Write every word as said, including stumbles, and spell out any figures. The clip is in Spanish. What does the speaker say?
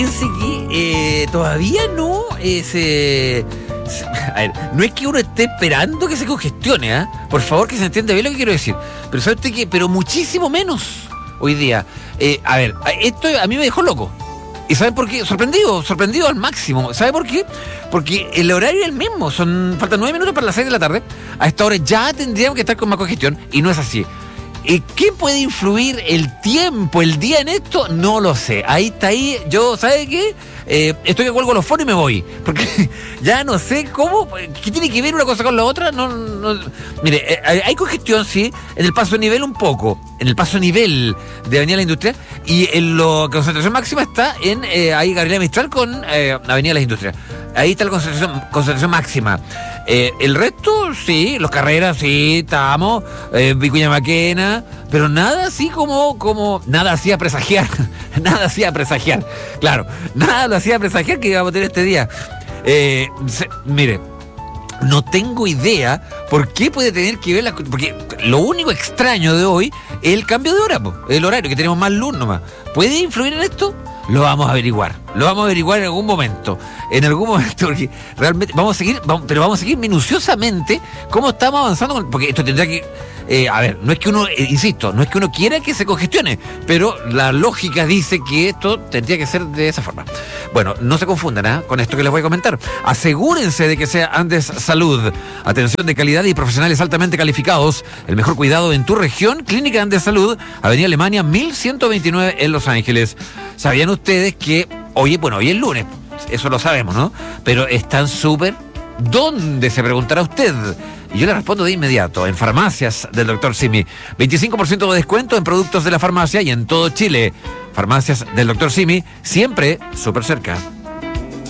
Fíjense que eh, todavía no eh, se, se... A ver, no es que uno esté esperando que se congestione, ¿eh? Por favor, que se entienda bien lo que quiero decir. Pero ¿sabe usted qué? Pero muchísimo menos hoy día. Eh, a ver, esto a mí me dejó loco. ¿Y saben por qué? Sorprendido, sorprendido al máximo. ¿Sabe por qué? Porque el horario es el mismo. Son, faltan nueve minutos para las seis de la tarde. A esta hora ya tendríamos que estar con más congestión y no es así. ¿Qué puede influir el tiempo, el día en esto? No lo sé. Ahí está ahí. Yo, ¿sabe qué? Eh, estoy que cuelgo los fonos y me voy. Porque ya no sé cómo. ¿Qué tiene que ver una cosa con la otra? No, no. Mire, eh, hay congestión, sí, en el paso a nivel un poco. En el paso a nivel de Avenida La Industria. Y en la concentración máxima está en eh, ahí Gabriela Mistral con eh, Avenida Las Industrias. Ahí está la concentración, concentración máxima. Eh, el resto, sí, los carreras, sí, estamos, eh, Vicuña Maquena, pero nada así como, como, nada hacía presagiar, nada hacía presagiar, claro, nada lo hacía presagiar que íbamos a tener este día. Eh, se, mire, no tengo idea por qué puede tener que ver la, porque lo único extraño de hoy es el cambio de hora, po, el horario, que tenemos más luz nomás. ¿Puede influir en esto? Lo vamos a averiguar, lo vamos a averiguar en algún momento, en algún momento, porque realmente vamos a seguir, vamos, pero vamos a seguir minuciosamente cómo estamos avanzando, con, porque esto tendrá que, eh, a ver, no es que uno, eh, insisto, no es que uno quiera que se congestione, pero la lógica dice que esto tendría que ser de esa forma. Bueno, no se confundan ¿eh? con esto que les voy a comentar. Asegúrense de que sea Andes Salud, atención de calidad y profesionales altamente calificados, el mejor cuidado en tu región. Clínica Andes Salud, Avenida Alemania mil ciento veintinueve en Los Ángeles. ¿Sabían ustedes que, oye, bueno, hoy es lunes, eso lo sabemos, ¿no? Pero están súper, ¿dónde? Se preguntará usted. Y yo le respondo de inmediato, en farmacias del doctor Simi. veinticinco por ciento de descuento en productos de la farmacia y en todo Chile. Farmacias del doctor Simi, siempre súper cerca.